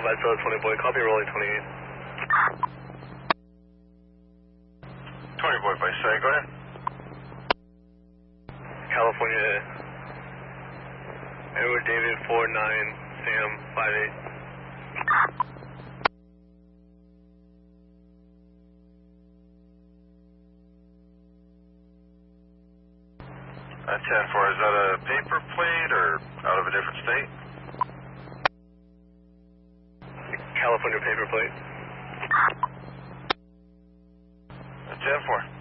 Vice 20 boy, copy rolling 28. 20 boy, Vice, go ahead. California, Edward David 49, Sam 58. 10-4, is that a paper plate or out of a different state? California paper plate. 10-4.